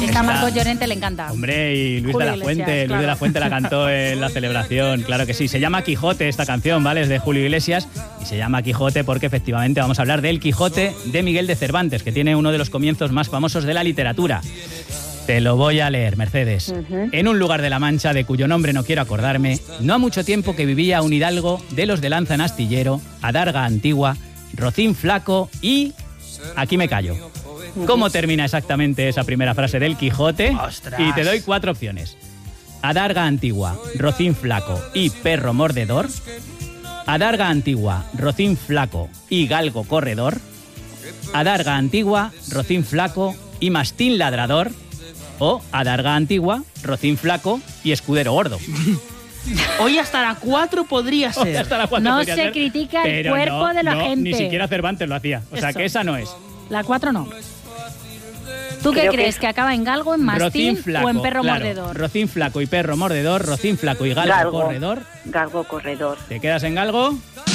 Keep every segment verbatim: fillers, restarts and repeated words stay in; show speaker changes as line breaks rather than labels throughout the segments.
Esta a Marcos Llorente le encanta.
Hombre, y Luis
Julio
de la
Iglesias,
Fuente,
claro.
Luis de la Fuente la cantó en la celebración, claro que sí. Se llama Quijote esta canción, ¿vale? Es de Julio Iglesias y se llama Quijote porque efectivamente vamos a hablar del Quijote de Miguel de Cervantes, que tiene uno de los comienzos más famosos de la literatura. Te lo voy a leer, Mercedes. Uh-huh. En un lugar de la Mancha, de cuyo nombre no quiero acordarme, no ha mucho tiempo que vivía un hidalgo de los de lanza en astillero, adarga antigua, rocín flaco y... Aquí me callo. ¿Cómo termina exactamente esa primera frase del Quijote?
¡Ostras!
Y te doy cuatro opciones. Adarga antigua, rocín flaco y perro mordedor. Adarga antigua, rocín flaco y galgo corredor. Adarga antigua, rocín flaco y mastín ladrador. O adarga antigua, rocín flaco y escudero gordo.
Hoy hasta la cuatro podría ser.
Hasta la cuatro
no
podría
se
ser,
critica el
pero
cuerpo
no,
de la
no,
gente.
Ni siquiera Cervantes lo hacía. O sea
Eso.
que esa no es.
La cuatro no. ¿Tú qué
Creo
crees?
que...
¿Que acaba en galgo, en mastín
Rocín flaco,
o en perro
claro,
mordedor?
Rocín flaco y perro mordedor, rocín flaco y galgo,
Galgo.
corredor.
Galgo corredor.
¿Te quedas en galgo?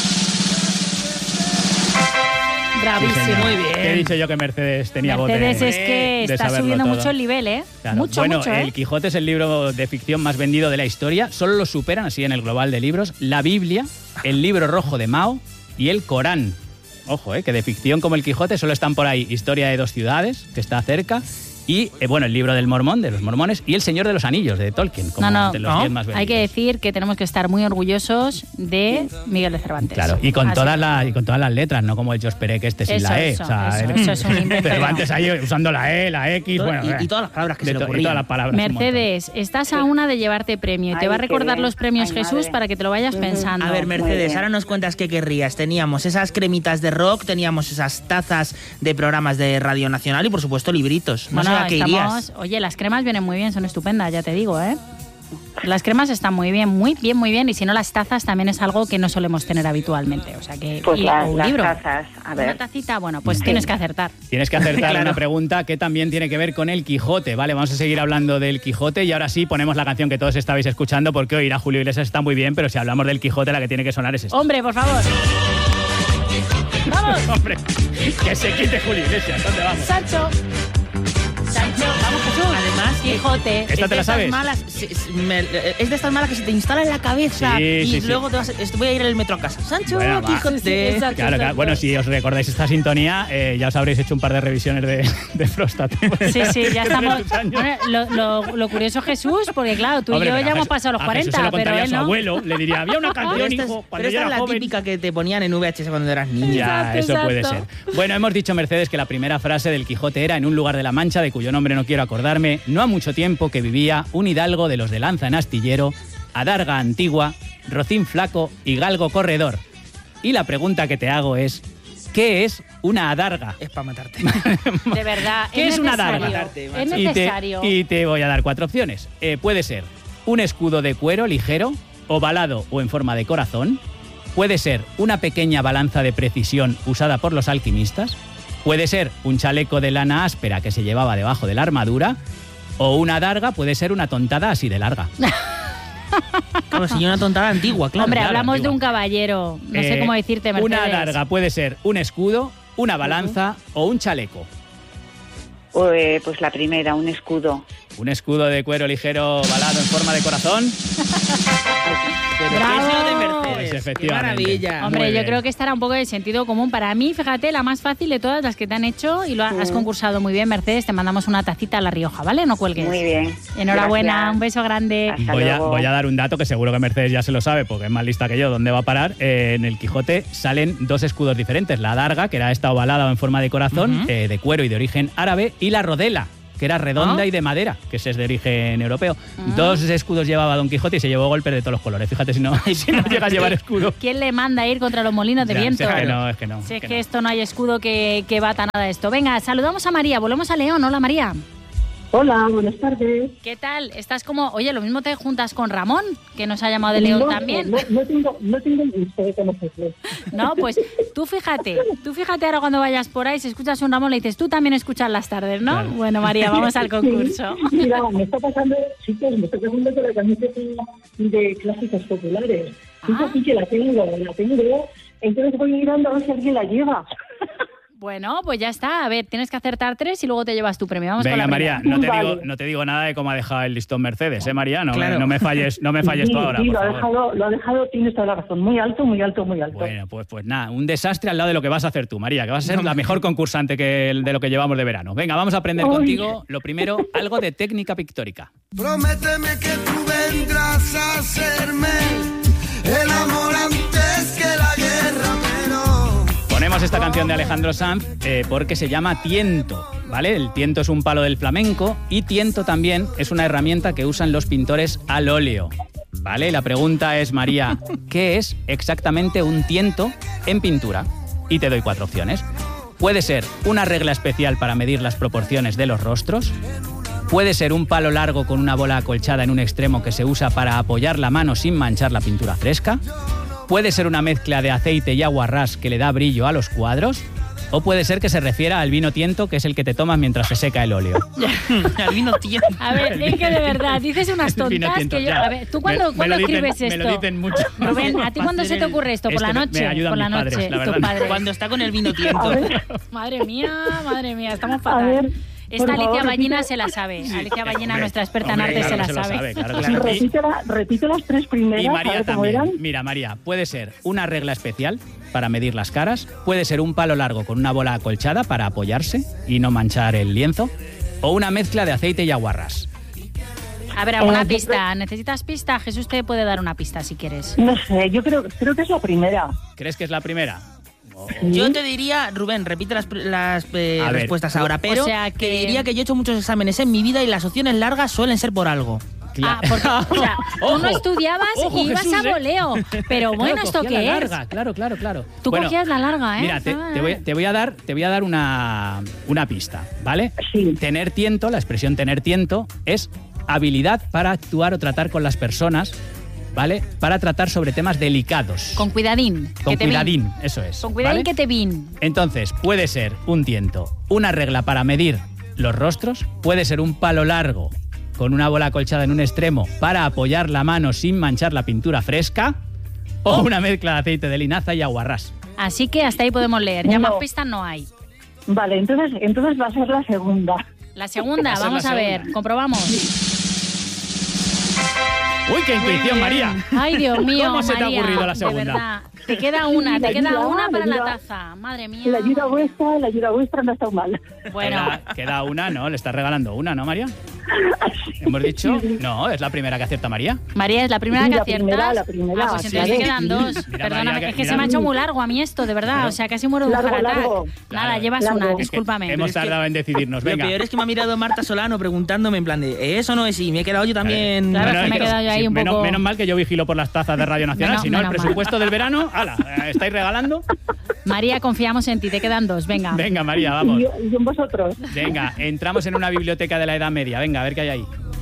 Bravísimo.
Sí, señor.
Muy bien.
Te he dicho yo que Mercedes tenía
Mercedes
bote.
es que
de
está
saberlo
subiendo
todo.
mucho el nivel, ¿eh?
Claro.
Mucho,
bueno,
mucho, ¿eh?
El Quijote es el libro de ficción más vendido de la historia. Solo lo superan, así en el global de libros, la Biblia, el libro rojo de Mao y el Corán. Ojo, ¿eh? Que de ficción como el Quijote solo están por ahí Historia de dos ciudades, que está cerca, y, eh, bueno, el libro del Mormón, de los mormones, y el Señor de los Anillos, de Tolkien, como
No, no,
de los
¿no?
diez más vendidos.
Hay que decir que tenemos que estar muy orgullosos de Miguel de Cervantes.
Claro, y con,
Así.
todas las, y con todas las letras, no como el Jos Perec este sin
Eso,
la E.
eso,
o sea,
eso,
el-
eso es un invento.
Cervantes ahí usando la E, la X,
Todo-
bueno...
y,
eh,
y todas las palabras que
de
se le
to- y
ocurrían.
todas las palabras. un montón.
Mercedes, estás a una de llevarte premio y te
Ay,
va a
qué
recordar
bien.
los premios
Ay,
Jesús
madre.
para que te lo vayas
Ujú.
pensando.
A ver,
Muy
Mercedes,
bien.
ahora nos cuentas qué querrías. Teníamos esas cremitas de rock, teníamos esas tazas de programas de Radio Nacional y, por supuesto, libritos. No
Bueno,
sé a qué
estamos...
irías.
Oye, las cremas vienen muy bien, son estupendas, ya te digo, ¿eh? Las cremas están muy bien, muy bien, muy bien. Y si no, las tazas también es algo que no solemos tener habitualmente. O sea que...
Pues
y-
la-
o un
las
libro.
tazas, a ver.
Una tacita, bueno, pues
Sí.
tienes que acertar.
Tienes que acertar
Claro.
una pregunta que también tiene que ver con el Quijote, ¿vale? Vamos a seguir hablando del Quijote y ahora sí ponemos la canción que todos estabais escuchando porque oír a Julio Iglesias está muy bien, pero si hablamos del Quijote la que tiene que sonar es esta.
Hombre, por favor. ¡Vamos!
Hombre, que se quite Julio Iglesias, ¿dónde vamos?
Sancho. Sancho, vamos Jesús.
Además,
Quijote.
¿Esta
es
te
de
la
estas
sabes?
malas, se- se- me- es de estas malas que se te instala en la cabeza
Sí,
y
sí, sí.
luego te vas, est- voy a ir en el metro a casa. Sancho,
Bueno, va.
Quijote.
Sí, sí, exacto.
Claro, claro. Bueno, si os recordáis esta sintonía, eh, ya os habréis hecho un par de revisiones de, de próstata.
Sí, sí, ya
Que
estamos.
tienes tus años.
Bueno, lo, lo, lo curioso, Jesús, porque claro, tú
Hombre,
y yo
pero
ya
a
hemos
Jesús-
pasado los
a
cuarenta,
Jesús se lo
pero
contaría a
él
su
no.
abuelo, le diría, había una
Pero
canción,
esta es,
hijo,
pero
cuando
esta
yo
es
era
la
joven.
típica que te ponían en V H S cuando eras niño.
Ya,
Exacto,
eso puede ser.
exacto.
Bueno, hemos dicho, Mercedes, que la primera frase del Quijote era: en un lugar de la Mancha, de cuyo nombre no quiero acordarme, no ha mucho tiempo que vivía un hidalgo de los de lanza en astillero, adarga antigua, rocín flaco y galgo corredor. Y la pregunta que te hago es, ¿qué es una adarga?
Es para matarte.
De verdad,
¿Qué es una
necesario.
daga?
Es
Y te,
necesario.
y te voy a dar cuatro opciones. Eh, puede ser un escudo de cuero ligero, ovalado o en forma de corazón. Puede ser una pequeña balanza de precisión usada por los alquimistas. Puede ser un chaleco de lana áspera que se llevaba debajo de la armadura. O una adarga puede ser una tontada así de larga.
Claro, si yo una tontada antigua, claro.
Hombre,
claro,
hablamos
antigua.
de un caballero. No sé
Eh,
cómo decirte, Mercedes.
Una adarga puede ser un escudo, una balanza o un chaleco.
Eh, pues la primera, un escudo.
Un escudo de cuero ligero ovalado en forma de corazón.
Pero
¡Bravo!
¿qué es lo de Mercedes?
Pues
¡Qué
efectivamente.
maravilla!
Hombre,
Muy
yo
bien.
creo que estará un poco de sentido común. Para mí, fíjate, la más fácil de todas las que te han hecho y lo ha- has concursado muy bien, Mercedes. Te mandamos una tacita a La Rioja, ¿vale? No cuelgues.
Muy bien.
Enhorabuena,
Gracias.
un beso grande.
Hasta
Voy a,
luego.
voy a dar un dato que seguro que Mercedes ya se lo sabe porque es más lista que yo. ¿Dónde va a parar? Eh, en el Quijote salen dos escudos diferentes. La adarga, que era esta ovalada o en forma de corazón,
Ujú.
eh, de cuero y de origen árabe, y la rodela, que era redonda
Ah.
y de madera, que ese es de origen europeo.
Ah.
Dos escudos llevaba Don Quijote y se llevó golpes de todos los colores. Fíjate si no, si no llega a llevar escudo.
¿Quién le manda a ir contra los molinos de
Ya,
viento?
es que no, es que no.
Si es
que
que
no.
esto no hay escudo que, que bata nada de esto. Venga, saludamos a María, volvemos a León. Hola, María.
Hola, buenas tardes.
¿Qué tal? Estás como... Oye, lo mismo te juntas con Ramón, que nos ha llamado de León
no,
también.
No, no tengo, no tengo el gusto de conocerlo.
No, pues tú fíjate, tú fíjate ahora cuando vayas por ahí, si escuchas un Ramón le dices, tú también escuchas las tardes, ¿no?
Claro.
Bueno, María, vamos al concurso.
Sí, mira, me está pasando, chicos, me está pasando con la camiseta de clásicos populares.
Ah.
Esa sí que la tengo, la tengo, entonces voy mirando a ver si alguien la lleva.
Bueno, pues ya está. A ver, tienes que acertar tres y luego te llevas tu premio. Vamos
Venga,
con la
María,
primera.
no te,
Vale.
digo, no te digo nada de cómo ha dejado el listón Mercedes, ¿eh, María? No,
Claro.
me, no me falles, no me falles
Sí,
tú ahora,
sí,
por
lo ha,
favor.
dejado, lo ha dejado, tienes toda la razón. Muy alto, muy alto, muy alto.
Bueno, pues, pues nada, un desastre al lado de lo que vas a hacer tú, María, que vas a ser la mejor concursante que el- de lo que llevamos de verano. Venga, vamos a aprender
Uy.
contigo, lo primero, algo de técnica pictórica.
Prométeme que tú vendrás a serme el amor antes que la guerra, pero...
Ponemos esta canción de Alejandro Sanz eh, porque se llama tiento, ¿vale? El tiento es un palo del flamenco y tiento también es una herramienta que usan los pintores al óleo, ¿vale? La pregunta es, María, ¿qué es exactamente un tiento en pintura? Y te doy cuatro opciones. Puede ser una regla especial para medir las proporciones de los rostros. Puede ser un palo largo con una bola acolchada en un extremo que se usa para apoyar la mano sin manchar la pintura fresca. Puede ser una mezcla de aceite y agua ras que le da brillo a los cuadros. O puede ser que se refiera al vino tiento, que es el que te tomas mientras se seca el óleo.
Al vino tiento.
A ver, es que de verdad, dices unas
El vino
tontas
tiento,
que yo...
ya.
A ver, ¿tú cuándo,
Me- me
cuándo
lo dicen-
escribes esto?
Me lo dicen mucho.
Rubén, ¿a ti cuándo se te ocurre esto? ¿Por
Es
la
que me-
noche?
me ayudan
Por la
mis padres,
noche,
la
tus
verdad.
padres.
Cuando está con el vino
A
tiento.
ver,
Madre mía, madre mía, estamos
a
fatal.
ver.
Esta
por
Alicia
favor,
Ballina
repite-
se la sabe. Alicia Ballina,
Hombre,
nuestra experta
hombre,
en arte,
claro
se la
que
sabe.
claro que sí. Y-
Repite, la- repite las tres primeras.
Y
a
María
ver cómo
también.
eran.
Mira, María, puede ser una regla especial para medir las caras, puede ser un palo largo con una bola acolchada para apoyarse y no manchar el lienzo, o una mezcla de aceite y aguarrás.
A ver, alguna
Eh, yo
pista. ¿Necesitas pista? Jesús te puede dar una pista si quieres.
No sé, yo creo, creo que es la primera.
¿Crees que es la primera?
Yo te diría, Rubén, repite las, las eh,
A ver,
respuestas ahora, pero
sea que-
te diría que yo he hecho muchos exámenes en mi vida y las opciones largas suelen ser por algo.
Ah, porque, o sea, tú no
Ojo,
estudiabas
ojo,
y ibas
Jesús,
a
¿eh?
voleo. Pero bueno,
Claro,
¿esto
cogía
qué
la
es?
larga, claro, claro, claro.
Tú
Bueno,
cogías la larga, ¿eh?
Mira, te,
Ah,
te voy, te voy a dar, te voy a dar una, una pista, ¿vale?
Sí.
Tener tiento, la expresión tener tiento, es habilidad para actuar o tratar con las personas, ¿vale? Para tratar sobre temas delicados.
Con cuidadín.
Con
que te vin.
cuidadín, eso es.
Con cuidadín
¿vale?
que te vin.
Entonces, puede ser un tiento, una regla para medir los rostros, puede ser un palo largo con una bola acolchada en un extremo para apoyar la mano sin manchar la pintura fresca, o una mezcla de aceite de linaza y aguarrás.
Así que hasta ahí podemos leer. Ya
No.
más pistas no hay.
Vale, entonces, entonces va a ser la segunda.
La segunda,
Va a ser
vamos
la
a ver,
segunda.
comprobamos.
¡Uy, qué intuición, María!
Ay, Dios mío,
¿Cómo se te ha
María,
ocurrido la
de
segunda?
verdad. Te queda una,
Sí,
te
la
queda
ayuda,
una
la
para la
ayuda.
taza. Madre mía.
La ayuda vuestra, la ayuda vuestra no ha estado mal.
Bueno,
Queda, queda una, ¿no? Le estás regalando una, ¿no, María? ¿Hemos dicho? No, es la primera que acierta María.
María, es la primera
Sí,
que
la
aciertas.
primera, la primera,
Ah, pues
sí.
entonces te quedan dos.
Mira,
Perdóname,
María, que-
es que
mira.
se me ha hecho muy largo a mí esto, de verdad.
Claro.
O sea, casi muero de un
Largo,
heart attack.
largo.
Nada,
Claro.
llevas
Largo.
una,
Es que
discúlpame.
Hemos
es que-
tardado en decidirnos,
Lo
venga.
peor es que me ha mirado Marta Solano preguntándome en plan de ¿eso no es? Y me he quedado yo también...
Claro,
No, no,
es que me he
pero
quedado yo ahí un
menos,
poco-
menos mal que yo vigilo por las tazas de Radio Nacional,
Menos-
si no, el
menos mal.
presupuesto del verano, ¡hala! eh, ¿Estáis regalando?
María, confiamos en ti, te quedan dos, venga.
Venga, María, vamos.
Y, yo- y en vosotros.
Venga, entramos en una biblioteca de la Edad Media. Venga, a ver qué hay ahí.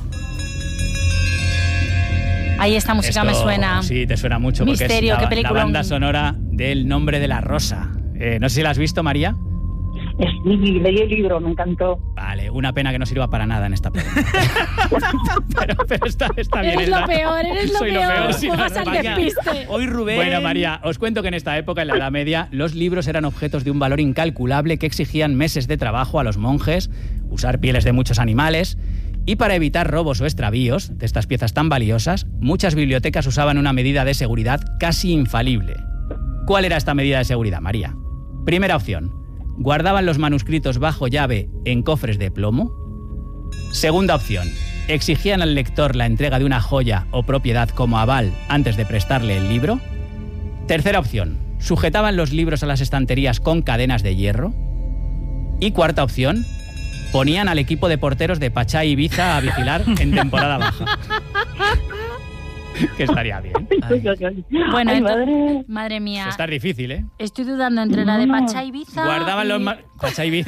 Ahí esta música
Esto,
me suena.
Sí, te suena mucho porque
Misterio,
es
qué
la, la
peliculón.
banda sonora del Nombre de la Rosa. Eh, no sé si la has visto, María.
Sí, leí el libro, me encantó.
Vale, una pena que no sirva para nada en esta pregunta. pero, pero está, está bien.
Eres lo
está-
peor, eres lo
Soy
peor.
sí,
Juegas
no,
al
no, vaya.
despiste.
Hoy Rubén...
Bueno, María, os cuento que en esta época, en la Edad Media, los libros eran objetos de un valor incalculable que exigían meses de trabajo a los monjes, usar pieles de muchos animales, y para evitar robos o extravíos de estas piezas tan valiosas, muchas bibliotecas usaban una medida de seguridad casi infalible. ¿Cuál era esta medida de seguridad, María? Primera opción, guardaban los manuscritos bajo llave en cofres de plomo. Segunda opción, exigían al lector la entrega de una joya o propiedad como aval antes de prestarle el libro. Tercera opción, sujetaban los libros a las estanterías con cadenas de hierro. Y cuarta opción, ponían al equipo de porteros de Pachá y Ibiza a vigilar en temporada baja. Que estaría bien.
Ay.
Bueno,
Ay,
ento-
madre.
madre mía.
Está difícil, ¿eh?
Estoy dudando entre la de Pachá y Ibiza.
Guardaban
y-
los... ma- Pachá y Ibiza